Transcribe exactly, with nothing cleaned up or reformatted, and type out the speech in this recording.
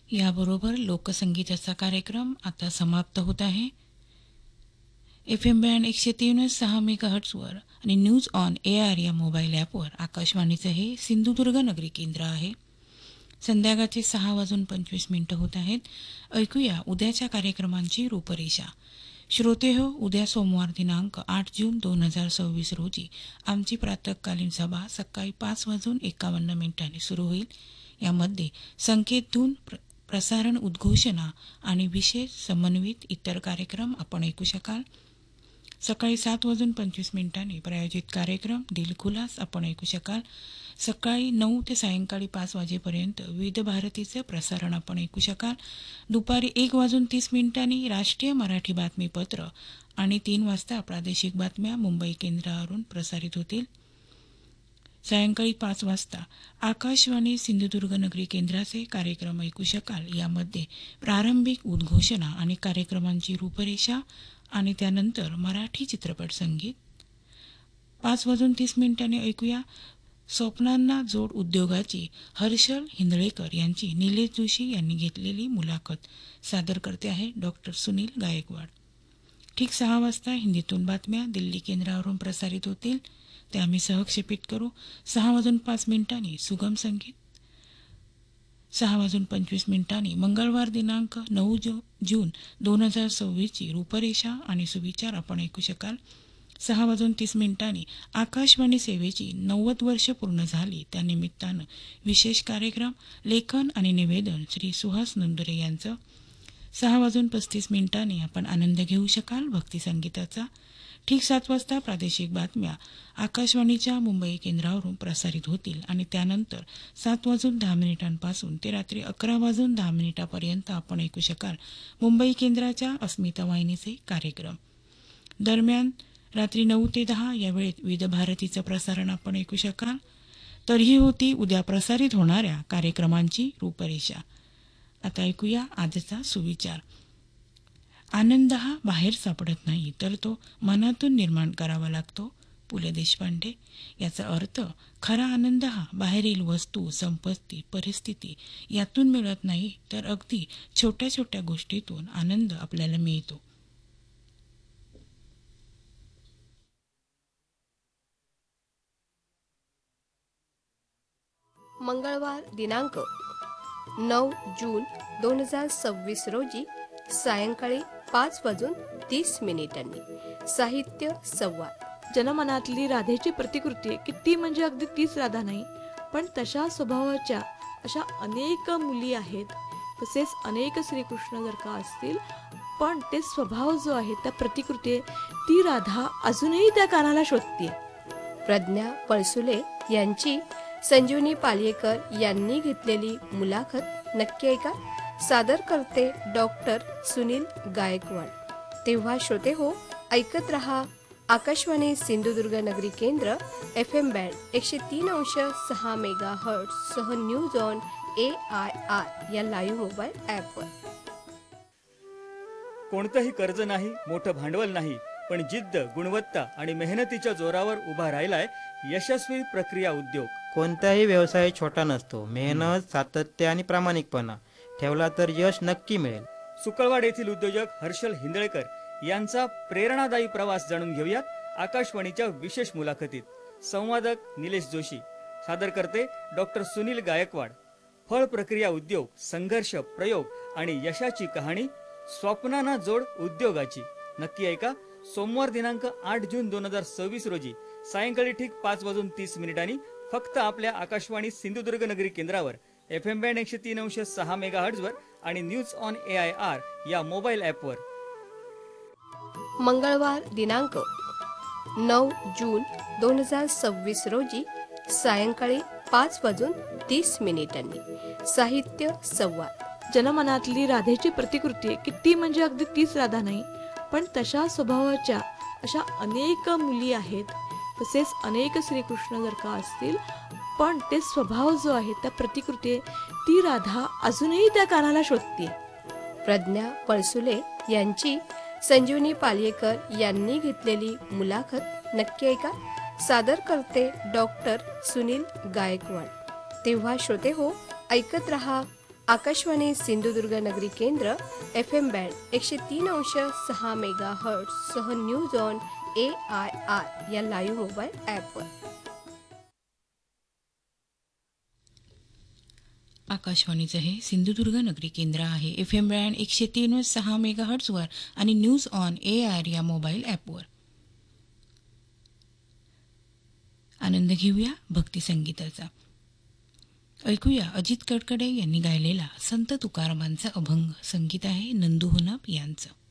याबरोबर लोकसंगीताचा कार्यक्रम आता समाप्त होत आहे. एफ एम बँड एकशे तीन सहा मेगा हर्ट्सवर आणि न्यूज ऑन ए आर या मोबाईल ॲपवर आकाशवाणीचं हे सिंधुदुर्ग नगरी केंद्र आहे. संध्याकाळचे सहा वाजून पंचवीस मिनिटं होत आहेत. ऐकूया उद्याच्या कार्यक्रमांची रूपरेषा. श्रोते हो, उद्या सोमवार दिनांक आठ जून दोन हजार सव्वीस रोजी आमची प्रातःकालीन सभा सकाळी पाच वाजून एकावन्न मिनिटांनी सुरू होईल. यामध्ये संकेत धून प्र प्रसारण उद्घोषणा आणि विशेष समन्वित इतर कार्यक्रम आपण ऐकू शकाल. सकाळी सात वाजून पंचवीस मिनिटांनी प्रायोजित कार्यक्रम दिलखुलास आपण ऐकू शकाल. सकाळी नऊ ते सायंकाळी पाच वाजेपर्यंत विविध भारतीचे प्रसारण आपण ऐकू शकाल. दुपारी एक वाजून तीस मिनिटांनी राष्ट्रीय मराठी बातमीपत्र आणि तीन वाजता प्रादेशिक बातम्या मुंबई केंद्रावरून प्रसारित होतील. सायंकाळी पाच वाजता आकाशवाणी सिंधुदुर्ग नगरी केंद्राचे कार्यक्रम ऐकू शकाल. यामध्ये प्रारंभिक उद्घोषणा आणि कार्यक्रमांची रूपरेषा आणि त्यानंतर मराठी चित्रपट संगीत. पाच वाजून तीस मिनिटांनी ऐकूया स्वप्नांना जोड उद्योगाची हर्षल हिंदळेकर यांची निलेश जोशी यांनी घेतलेली मुलाखत. सादर करते आहे डॉक्टर सुनील गायकवाड. ठीक सहा वाजता हिंदीतून बातम्या दिल्ली केंद्रावरून प्रसारित होतील. ते आम्ही सहक्षेपित करू. सहा वाजून पाच मिनिटांनी सुगम संगीत. सहा वाजून पंचवीस मिनिटांनी मंगळवार दिनांक नऊ जू जून दोन हजार सव्वीसची रूपरेषा आणि सुविचार आपण ऐकू शकाल. सहा वाजून तीस मिनिटांनी आकाशवाणी सेवेची नव्वद वर्ष पूर्ण झाली त्यानिमित्तानं विशेष कार्यक्रम लेखन आणि निवेदन श्री सुहास नंदुरे यांचं. सहा वाजून पस्तीस मिनिटांनी आपण आनंद घेऊ शकाल भक्ती संगीताचा. ठीक सात वाजता प्रादेशिक बातम्या आकाशवाणीच्या मुंबई केंद्रावरून प्रसारित होतील आणि त्यानंतर सात वाजून दहा मिनिटांपासून ते रात्री अकरा वाजून दहा मिनिटापर्यंत आपण ऐकू शकाल मुंबई केंद्राच्या अस्मिता वाहिनीचे कार्यक्रम. दरम्यान रात्री नऊ ते दहा या वेळेत विविध भारतीचं प्रसारण आपण ऐकू शकाल. तर ही होती उद्या प्रसारित होणाऱ्या कार्यक्रमांची रूपरेषा. आता ऐकूया आजचा सुविचार. आनंद हा बाहेर सापडत नाही तर तो मनातून निर्माण करावा लागतो. पु ल देशपांडे. याचा अर्थ खरा आनंद हा बाहेरील वस्तू संपत्ती परिस्थिती यातून मिळत नाही तर अगदी छोट्या छोट्या गोष्टीतून आनंद आपल्याला मिळतो. मंगळवार दिनांक नऊ जून दोन हजार सव्वीस रोजी सायंकाळी पाच वाजून तीस मिनिटांनी साहित्य संवाद. जनमनातली राधेची प्रतिकृती किती म्हणजे अगदी तीच राधा नाही पण तशा स्वभावाच्या अशा अनेक मुली आहेत. तसेच अनेक श्रीकृष्ण जर का असतील पण ते स्वभाव जो आहे त्या प्रतिकृती ती राधा अजूनही त्या कानाला शोधते. प्रज्ञा पळसुले यांची संजीवनी पालयेकर यांनी घेतलेली मुलाखत नक्की ऐका. सादर करते डॉक्टर सुनील गायकवाड. तेव्हा श्रोते हो, ऐकत रहा आकाशवाणी सिंधुदुर्ग नगरी केंद्र एफ एम बँड एकशे तीन अंश सहा मेगा हर्ट्स सह news on A I R या लाईव्ह मोबाईल ॲपवर. कोणतंही कर्ज नाही, मोठं भांडवल नाही, पण जिद्द गुणवत्ता आणि मेहनतीच्या जोरावर उभा राहिलाय यशस्वी प्रक्रिया उद्योग. कोणताही व्यवसाय छोटा नसतो. मेहनत सातत्य आणि प्रामाणिकपणा ठेवला तर यश नक्की मिळेल. सुकळवाड येथील उद्योजक हर्षल हिंदळेकर यांचा प्रेरणादायी प्रवास जाणून घेऊयात आकाशवाणीच्या विशेष मुलाखतीत. संवादक निलेश जोशी. सादर करते डॉक्टर सुनील गायकवाड. फळ प्रक्रिया उद्योग संघर्ष प्रयोग आणि यशाची कहाणी स्वप्नांना जोड उद्योगाची. नक्की ऐका. सोमवार दिनांक आठ जून दोन हजार सव्वीस रोजी सायंकाळी ठीक पाच वाजून तीस मिनिटांनी फक्त आपल्या आकाशवाणी सिंधुदुर्ग नगरी केंद्रावर एफ एम बँड एकशे तीन अंश सहा मेगा हर्ट्झवर आणि news on A I R या मोबाईल ॲपवर. मंगळवार दिनांक नऊ जून दोन हजार सव्वीस रोजी सायंकाळी पाच वाजून तीस मिनिटांनी साहित्य संवाद. जनमनातली राधेची प्रतिकृती किती म्हणजे अगदी तीच राधा नाही पण तशा स्वभावाच्या अशा अनेक मुली आहेत. तसेच अनेक श्रीकृष्ण जर का असतील पण ते स्वभाव जो आहे त्या प्रतिकृती ती राधा अजूनही त्या कानाला शोधते. प्रज्ञा पळसुले यांची संजीवनी पालयेकर यांनी घेतलेली मुलाखत नक्की ऐका. सादर करते डॉक्टर सुनील गायकवाड. तेव्हा श्रोते हो, ऐकत रहा आकाशवाणी सिंधुदुर्ग नगरी केंद्र एफ एम बँड एकशे तीन अंश सहा मेगा हर्ट सह news on A I R या लाईव्ह मोबाईल ॲपवर. आकाशवाणीचं हे सिंधुदुर्ग नगरी केंद्र आहे. एफ एम बँड एकशे तीन सहा मेगा हर्ट्सवर आणि न्यूज ऑन ए आर या मोबाईल ॲपवर. आनंद घेऊया भक्ती संगीताचा. ऐकूया अजित कडकडे यांनी गायलेला संत तुकारामांचा अभंग. संगीत आहे नंदू हुनप यांचं.